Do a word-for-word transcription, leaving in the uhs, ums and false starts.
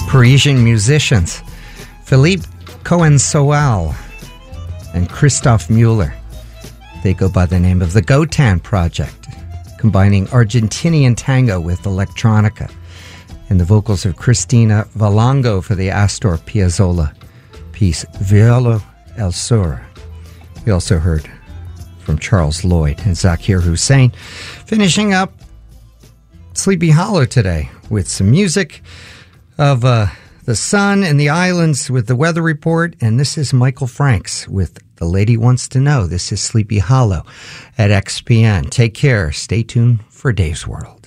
Parisian musicians Philippe Cohen-Soal and Christoph Mueller. They go by the name of the Gotan Project, combining Argentinian tango with electronica, and the vocals of Cristina Valongo for the Astor Piazzolla piece Violo El Sur. We also heard from Charles Lloyd and Zakir Hussain, finishing up Sleepy Hollow today with some music of uh, the sun and the islands with the weather report. And this is Michael Franks with The Lady Wants to Know. This is Sleepy Hollow at X P N. Take care. Stay tuned for Dave's World.